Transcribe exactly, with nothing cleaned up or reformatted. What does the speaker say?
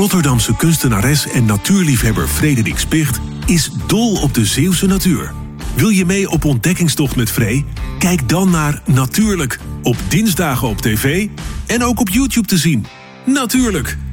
Rotterdamse kunstenares en natuurliefhebber Frederik Spicht is dol op de Zeeuwse natuur. Wil je mee op ontdekkingstocht met Free? Kijk dan naar Natuurlijk, op dinsdagen op tv en ook op YouTube te zien. Natuurlijk!